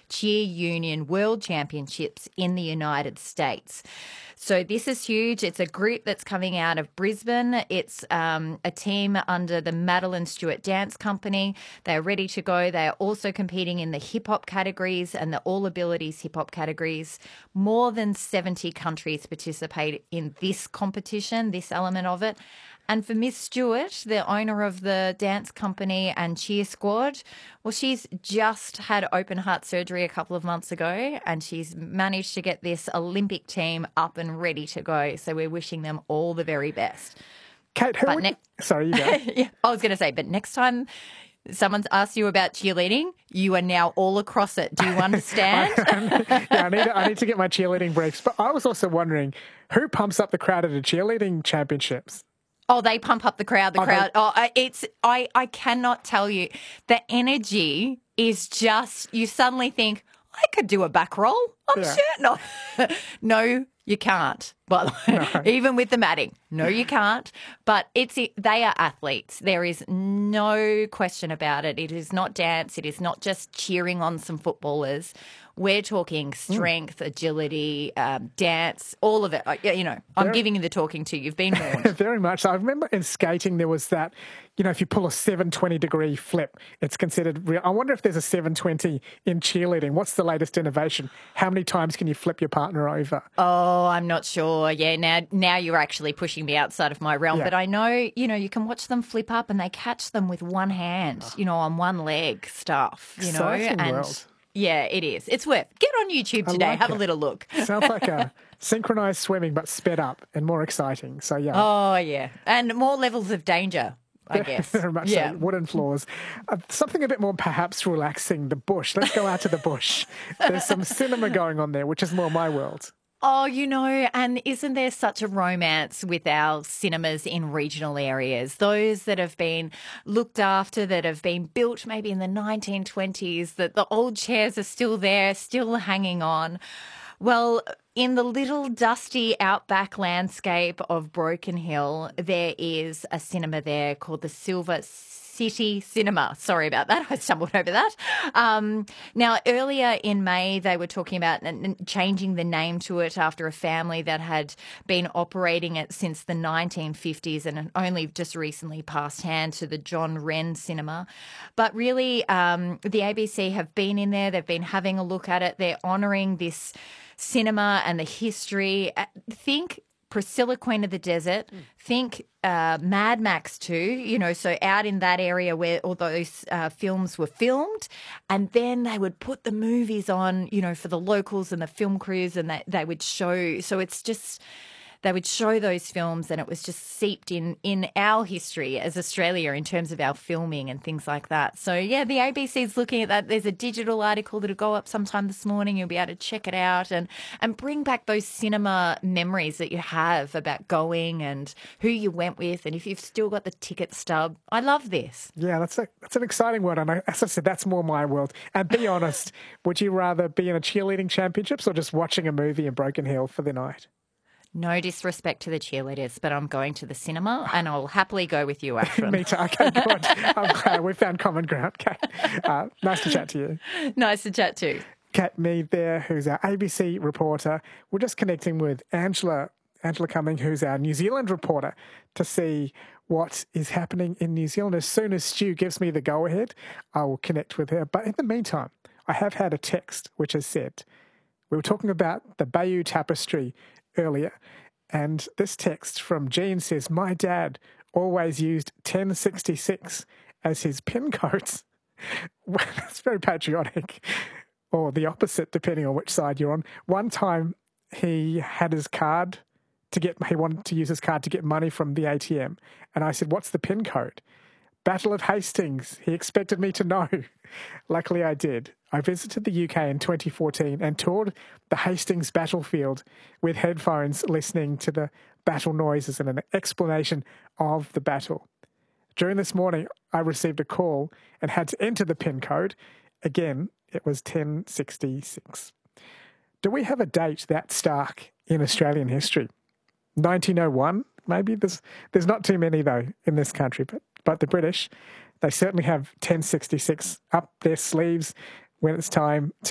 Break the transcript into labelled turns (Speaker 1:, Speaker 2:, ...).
Speaker 1: Cheer Union World Championships in the United States. So this is huge. It's a group that's coming out of Brisbane. It's a team under the Madeline Stewart Dance Company. They're ready to go. They are also competing in the hip-hop categories and the All Abilities hip-hop categories. More than 70 countries participate in this competition, this element of it. And for Miss Stewart, the owner of the dance company and cheer squad, well, she's just had open heart surgery a couple of months ago and she's managed to get this Olympic team up and ready to go. So we're wishing them all the very best.
Speaker 2: Kate, sorry, you go.
Speaker 1: Yeah, I was going to say, but next time someone's asked you about cheerleading, you are now all across it. Do you understand?
Speaker 2: I need to get my cheerleading briefs. But I was also wondering, who pumps up the crowd at the cheerleading championships?
Speaker 1: Oh, they pump up the crowd. The crowd. I cannot tell you. The energy is just, you suddenly think, I could do a back roll. I'm sure. No, no, you can't. But even with the matting, no, you can't. But they are athletes. There is no question about it. It is not dance. It is not just cheering on some footballers. We're talking strength, agility, dance, all of it. I'm giving you the talking to. You've been warned.
Speaker 2: Very much. I remember in skating there was that, if you pull a 720-degree flip, it's considered real. I wonder if there's a 720 in cheerleading. What's the latest innovation? How many times can you flip your partner over?
Speaker 1: Oh, I'm not sure. Yeah, now you're actually pushing me outside of my realm. Yeah. But I know, you can watch them flip up and they catch them with one hand, on one leg stuff,
Speaker 2: Exciting world.
Speaker 1: Yeah, it is. It's worth. Get on YouTube today. Have a little look.
Speaker 2: Sounds like a synchronized swimming, but sped up and more exciting. So, yeah.
Speaker 1: Oh, yeah. And more levels of danger, I guess.
Speaker 2: Very much so. Wooden floors. Something a bit more perhaps relaxing, the bush. Let's go out to the bush. There's some cinema going on there, which is more my world.
Speaker 1: Oh, and isn't there such a romance with our cinemas in regional areas? Those that have been looked after, that have been built maybe in the 1920s, that the old chairs are still there, still hanging on. Well, in the little dusty outback landscape of Broken Hill, there is a cinema there called the Silver City Cinema. Sorry about that. I stumbled over that. Now, earlier in May, they were talking about changing the name to it after a family that had been operating it since the 1950s and only just recently passed hand to the John Wren Cinema. But really, the ABC have been in there. They've been having a look at it. They're honouring this cinema and the history. Think Priscilla, Queen of the Desert. Think Mad Max 2, so out in that area where all those films were filmed, and then they would put the movies on, for the locals and the film crews, and they would show. So it's just, they would show those films and it was just seeped in our history as Australia in terms of our filming and things like that. So, yeah, the ABC's looking at that. There's a digital article that'll go up sometime this morning. You'll be able to check it out and bring back those cinema memories that you have about going and who you went with and if you've still got the ticket stub. I love this.
Speaker 2: Yeah, that's an exciting word. And as I said, that's more my world. And be honest, would you rather be in a cheerleading championships or just watching a movie in Broken Hill for the night?
Speaker 1: No disrespect to the cheerleaders, but I'm going to the cinema and I'll happily go with you, Ashwin.
Speaker 2: Me too. Okay, good. I'm glad we found common ground, Kate. Nice to chat to you.
Speaker 1: Nice to chat too.
Speaker 2: Kate Mead there, who's our ABC reporter. We're just connecting with Angela Cumming, who's our New Zealand reporter, to see what is happening in New Zealand. As soon as Stu gives me the go-ahead, I will connect with her. But in the meantime, I have had a text which has said, we were talking about the Bayeux Tapestry earlier, and this text from Jean says, my dad always used 1066 as his PIN codes. Well, that's very patriotic, or the opposite, depending on which side you're on. One time he had his card he wanted to use his card to get money from the ATM, and I said, what's the PIN code? Battle of Hastings. He expected me to know. Luckily I did. I visited the UK in 2014 and toured the Hastings battlefield with headphones, listening to the battle noises and an explanation of the battle. During this morning, I received a call and had to enter the PIN code. Again, it was 1066. Do we have a date that stark in Australian history? 1901, maybe? There's not too many, though, in this country, but the British, they certainly have 1066 up their sleeves when it's time